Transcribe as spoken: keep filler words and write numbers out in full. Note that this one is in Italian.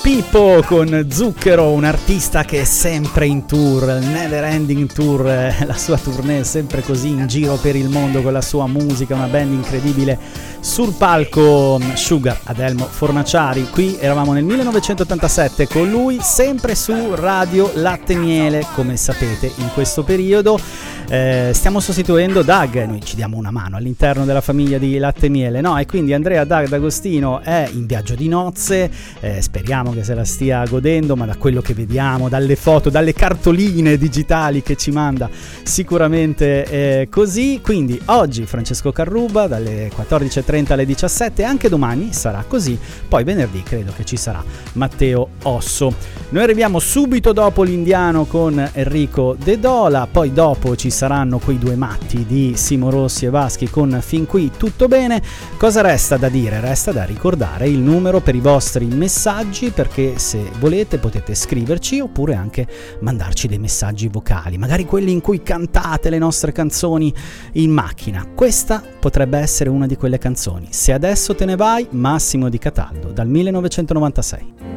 Pippo con Zucchero, un artista che è sempre in tour, never ending tour, la sua tournée è sempre così in giro per il mondo con la sua musica, una band incredibile sul palco. Sugar, Adelmo Fornaciari, qui eravamo nel millenovecentottantasette con lui, sempre su Radio Latte Miele, come sapete in questo periodo. Eh, stiamo sostituendo Doug, noi ci diamo una mano all'interno della famiglia di Latte Miele, no? E quindi Andrea Doug D'Agostino è in viaggio di nozze, eh, speriamo che se la stia godendo, ma da quello che vediamo, dalle foto, dalle cartoline digitali che ci manda, sicuramente è così. Quindi oggi Francesco Carruba dalle quattordici e trenta alle diciassette, anche domani sarà così, poi venerdì credo che ci sarà Matteo Osso. Noi arriviamo subito dopo l'Indiano con Enrico De Dola, poi dopo ci saranno quei due matti di Simo Rossi e Vaschi con Fin qui tutto bene. Cosa resta da dire? Resta da ricordare il numero per i vostri messaggi, perché se volete potete scriverci oppure anche mandarci dei messaggi vocali, magari quelli in cui cantate le nostre canzoni in macchina. Questa potrebbe essere una di quelle canzoni. Se adesso te ne vai, Massimo Di Cataldo dal millenovecentonovantasei.